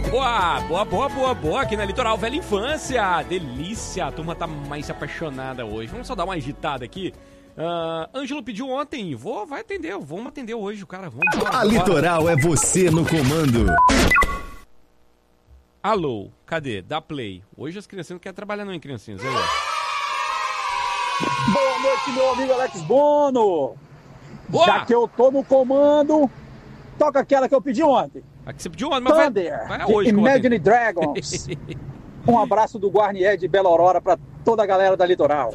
Boa. Aqui na Litoral Velha Infância. Delícia. A turma tá mais apaixonada hoje. Vamos só dar uma agitada aqui. Ângelo pediu ontem. Vai atender. Vamos atender hoje, o cara. Vamos embora. A Litoral é você no comando. Alô, cadê? Dá play. Hoje as criancinhas não querem trabalhar não, hein, criancinhas? Aí, Boa noite, meu amigo Alex Bono. Boa. Já que eu tô no comando, toca aquela que eu pedi ontem. A que você pediu ontem, mas Thunder, vai hoje. Imagine Dragons. Um abraço do Guarnier de Bela Aurora pra toda a galera da Litoral.